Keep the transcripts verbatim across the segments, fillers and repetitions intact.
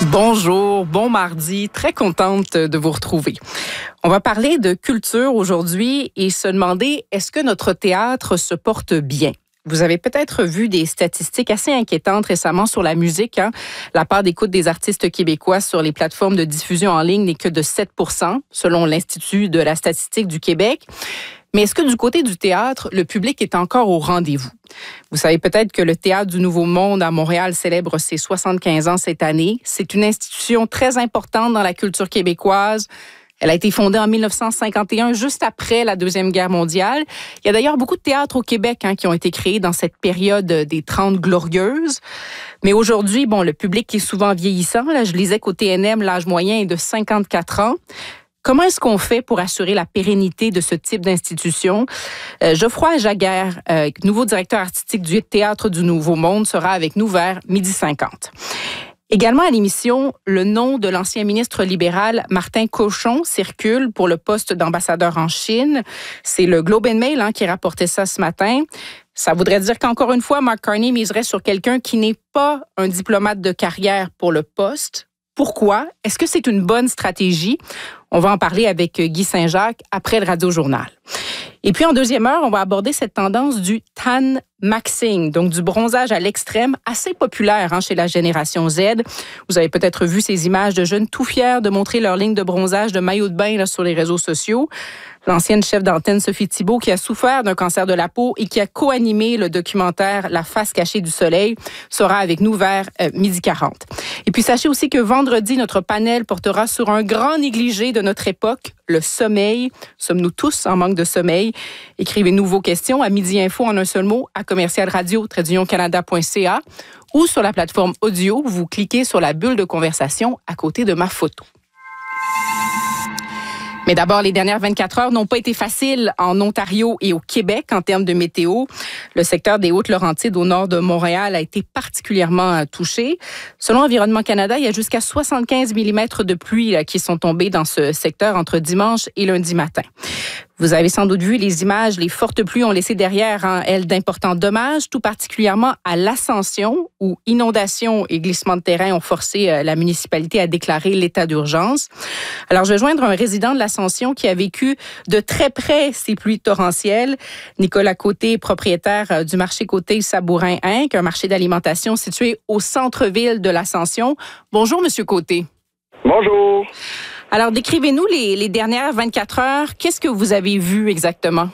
Bonjour, bon mardi, très contente de vous retrouver. On va parler de culture aujourd'hui et se demander, est-ce que notre théâtre se porte bien? Vous avez peut-être vu des statistiques assez inquiétantes récemment sur la musique. Hein? La part d'écoute des artistes québécois sur les plateformes de diffusion en ligne n'est que de sept pour cent, selon l'Institut de la statistique du Québec. Mais est-ce que du côté du théâtre, le public est encore au rendez-vous? Vous savez peut-être que le Théâtre du Nouveau Monde à Montréal célèbre ses soixante-quinze ans cette année. C'est une institution très importante dans la culture québécoise. Elle a été fondée en dix-neuf cent cinquante et un, juste après la Deuxième Guerre mondiale. Il y a d'ailleurs beaucoup de théâtres au Québec hein, qui ont été créés dans cette période des Trente Glorieuses. Mais aujourd'hui, bon, le public est souvent vieillissant. Là, je lisais qu'au T N M, l'âge moyen est de cinquante-quatre ans. Comment est-ce qu'on fait pour assurer la pérennité de ce type d'institution? Euh, Geoffroy Jaguer, euh, nouveau directeur artistique du Théâtre du Nouveau Monde, sera avec nous vers midi cinquante. Également à l'émission, le nom de l'ancien ministre libéral Martin Cochon circule pour le poste d'ambassadeur en Chine. C'est le Globe and Mail hein, qui rapportait ça ce matin. Ça voudrait dire qu'encore une fois, Mark Carney miserait sur quelqu'un qui n'est pas un diplomate de carrière pour le poste. Pourquoi? Est-ce que c'est une bonne stratégie? On va en parler avec Guy Saint-Jacques après le Radio-Journal. Et puis, en deuxième heure, on va aborder cette tendance du tan maxing, donc du bronzage à l'extrême, assez populaire hein, chez la génération Z. Vous avez peut-être vu ces images de jeunes tout fiers de montrer leur ligne de bronzage de maillot de bain là, sur les réseaux sociaux. L'ancienne chef d'antenne Sophie Thibault, qui a souffert d'un cancer de la peau et qui a co-animé le documentaire La face cachée du soleil, sera avec nous vers euh, midi quarante. Et puis, sachez aussi que vendredi, notre panel portera sur un grand négligé de notre époque, le sommeil. Sommes-nous tous en manque de sommeil? Écrivez-nous vos questions à midi info en un seul mot à commercial radio trait d'union canada point c a ou sur la plateforme audio, vous cliquez sur la bulle de conversation à côté de ma photo. Mais d'abord, les dernières vingt-quatre heures n'ont pas été faciles en Ontario et au Québec en termes de météo. Le secteur des Hautes-Laurentides au nord de Montréal a été particulièrement touché. Selon Environnement Canada, il y a jusqu'à soixante-quinze millimètres de pluie là, qui sont tombés dans ce secteur entre dimanche et lundi matin. Vous avez sans doute vu les images, les fortes pluies ont laissé derrière, hein, elles, d'importants dommages, tout particulièrement à l'Ascension, où inondations et glissements de terrain ont forcé euh, la municipalité à déclarer l'état d'urgence. Alors, je vais joindre un résident de l'Ascension qui a vécu de très près ces pluies torrentielles. Nicolas Côté, propriétaire euh, du marché Côté Sabourin-Inc, un marché d'alimentation situé au centre-ville de l'Ascension. Bonjour, Monsieur Côté. Bonjour. Alors, décrivez-nous les, les dernières vingt-quatre heures. Qu'est-ce que vous avez vu exactement?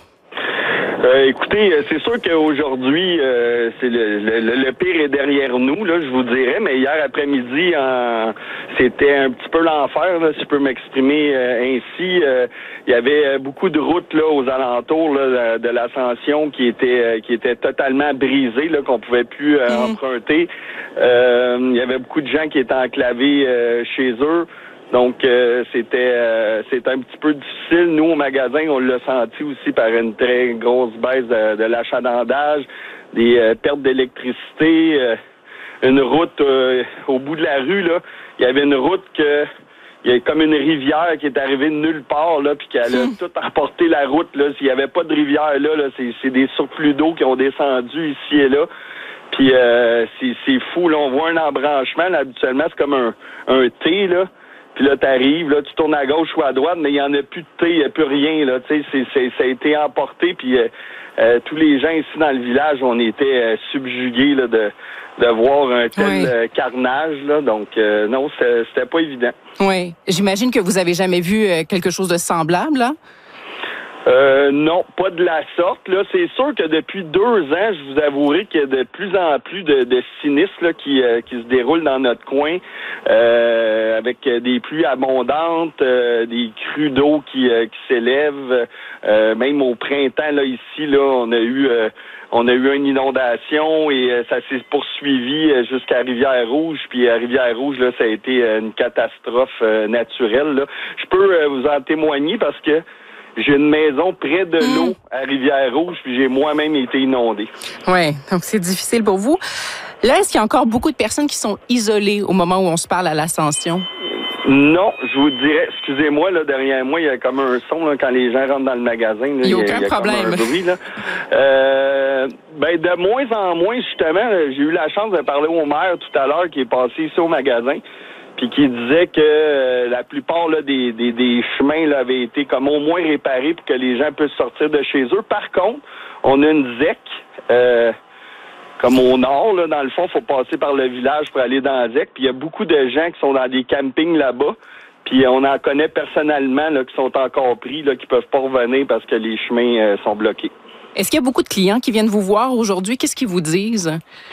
Euh, écoutez, c'est sûr qu'aujourd'hui, euh, c'est le, le, le pire est derrière nous, là, je vous dirais, mais hier après-midi, en, c'était un petit peu l'enfer, là, si je peux m'exprimer euh, ainsi. Euh, il y avait beaucoup de routes là, aux alentours là, de, de l'Ascension qui étaient euh, qui étaient totalement brisées, là, qu'on pouvait plus euh, mmh. emprunter. Euh, il y avait beaucoup de gens qui étaient enclavés euh, chez eux. Donc, euh, c'était euh, c'était un petit peu difficile. Nous, au magasin, on l'a senti aussi par une très grosse baisse de, de l'achalandage, des euh, pertes d'électricité, euh, une route euh, au bout de la rue, là. Il y avait une route que il y a comme une rivière qui est arrivée de nulle part, là, puis qu'elle a mmh. tout emporté la route, là. S'il n'y avait pas de rivière, là, là c'est, c'est des surplus d'eau qui ont descendu ici et là. Puis, euh, c'est, c'est fou, là. On voit un embranchement, là, habituellement, c'est comme un, un T, là. Puis là, t'arrives, là, tu tournes à gauche ou à droite, mais il n'y en a plus de thé, il n'y a plus rien, là, tu sais, c'est, c'est, ça a été emporté, puis euh, euh, tous les gens ici dans le village, on était euh, subjugués, là, de, de voir un tel oui. euh, carnage, là, donc euh, non, c'était, c'était pas évident. Oui, j'imagine que vous avez jamais vu euh, quelque chose de semblable, là? Euh, non, pas de la sorte. Là, c'est sûr que depuis deux ans, je vous avouerai qu'il y a de plus en plus de, de sinistres là, qui, euh, qui se déroulent dans notre coin, euh, avec des pluies abondantes, euh, des crues d'eau qui, euh, qui s'élèvent. Euh, même au printemps, là, ici, là, on a eu euh, on a eu une inondation et euh, ça s'est poursuivi euh, jusqu'à Rivière-Rouge. Puis à Rivière-Rouge, là, ça a été euh, une catastrophe euh, naturelle. Là. Je peux euh, vous en témoigner parce que j'ai une maison près de mmh. l'eau à Rivière-Rouge, puis j'ai moi-même été inondé. Oui, donc c'est difficile pour vous. Là, est-ce qu'il y a encore beaucoup de personnes qui sont isolées au moment où on se parle à l'Ascension? Non, je vous dirais, excusez-moi, là, derrière moi, il y a comme un son là, quand les gens rentrent dans le magasin. Là, il n'y a aucun il y a problème. Comme un bruit, là. Euh, ben, de moins en moins, justement, j'ai eu la chance de parler au maire tout à l'heure qui est passé ici au magasin. Puis puis qui disait que euh, la plupart là, des, des, des chemins là, avaient été comme au moins réparés pour que les gens puissent sortir de chez eux. Par contre, on a une Z E C, euh, comme au nord, là, dans le fond, il faut passer par le village pour aller dans la Z E C, puis il y a beaucoup de gens qui sont dans des campings là-bas, puis on en connaît personnellement là, qui sont encore pris, là, qui peuvent pas revenir parce que les chemins euh, sont bloqués. Est-ce qu'il y a beaucoup de clients qui viennent vous voir aujourd'hui? Qu'est-ce qu'ils vous disent?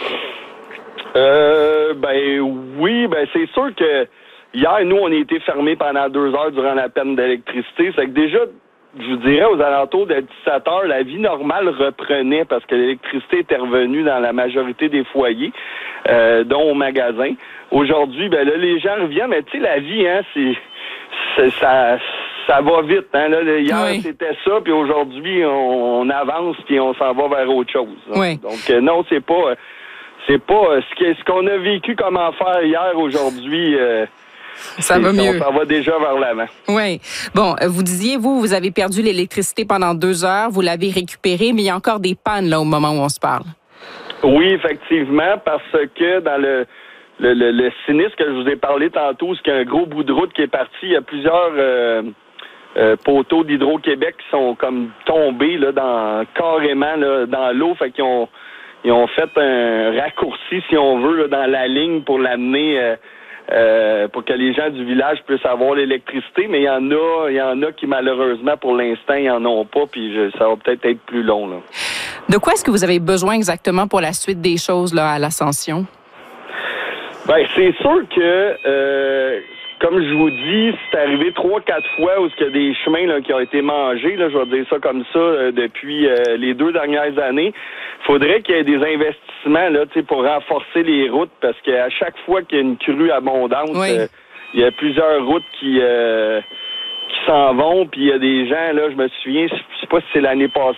Euh, ben oui, ben c'est sûr que hier, nous, on a été fermés pendant deux heures durant la peine d'électricité. C'est que déjà, je vous dirais, aux alentours de dix-sept heures, la vie normale reprenait parce que l'électricité était revenue dans la majorité des foyers, euh, dont au magasin. Aujourd'hui, ben là, les gens reviennent, mais tu sais, la vie, hein, c'est, c'est ça, ça va vite, hein. Là, hier, oui. C'était ça, puis aujourd'hui, on, on avance, puis on s'en va vers autre chose. Oui. Donc, euh, non, c'est pas... C'est pas ce, que, ce qu'on a vécu comme enfer hier, aujourd'hui. Euh, ça va mieux. Ça va déjà vers l'avant. Oui. Bon, vous disiez, vous, vous avez perdu l'électricité pendant deux heures, vous l'avez récupérée, mais il y a encore des pannes là au moment où on se parle. Oui, effectivement, parce que dans le, le, le, le sinistre que je vous ai parlé tantôt, c'est qu'il y a un gros bout de route qui est parti. Il y a plusieurs euh, euh, poteaux d'Hydro-Québec qui sont comme tombés là, dans, carrément là, dans l'eau. Fait qu'ils ont Ils ont fait un raccourci, si on veut, là, dans la ligne pour l'amener, euh, euh, pour que les gens du village puissent avoir l'électricité. Mais il y en a, il y en a qui, malheureusement, pour l'instant, ils en ont pas. Puis je, ça va peut-être être plus long, là. De quoi est-ce que vous avez besoin exactement pour la suite des choses là à l'Ascension? Ben, c'est sûr que, euh, comme je vous dis, c'est arrivé trois, quatre fois où il y a des chemins là, qui ont été mangés, là, je vais dire ça comme ça, euh, depuis euh, les deux dernières années. Il faudrait qu'il y ait des investissements là, pour renforcer les routes, parce qu'à chaque fois qu'il y a une crue abondante, oui. euh, il y a plusieurs routes qui, euh, qui s'en vont, puis il y a des gens, là, je me souviens, je sais pas si c'est l'année passée